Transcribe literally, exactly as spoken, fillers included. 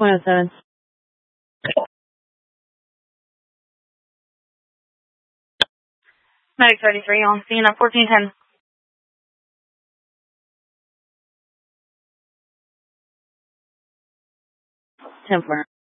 one oh seven. Medic thirty-three on scene at fourteen ten. ten four.